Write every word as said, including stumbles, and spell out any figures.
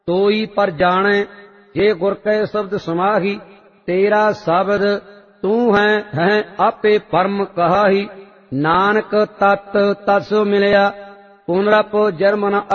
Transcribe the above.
ਤੋਈ ਪਰ ਜਾਣੈ ਜੇ ਗੁਰ ਕੈ ਸ਼ਬਦ ਸਮਾਹੀ। ਤੇਰਾ ਸ਼ਬਦ ਤੂੰ ਹੈ ਹੈ ਆਪੇ ਪਰਮ ਕਹਾਈ। ਨਾਨਕ ਤਤ ਤਤ ਸੋ ਮਿਲਿਆ ਪੁਨਰਪ ਜਨਮ ਨ